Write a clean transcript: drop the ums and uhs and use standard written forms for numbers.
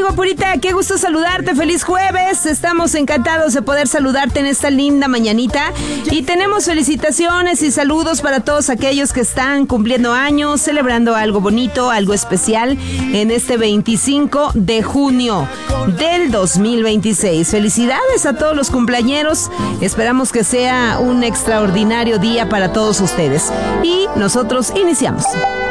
Purita, qué gusto saludarte, feliz jueves. Estamos encantados de poder saludarte en esta linda mañanita. Y tenemos felicitaciones y saludos para todos aquellos que están cumpliendo años, celebrando algo bonito, algo especial en este 25 de junio del 2026. Felicidades a todos los cumpleañeros. Esperamos que sea un extraordinario día para todos ustedes. Y nosotros iniciamos.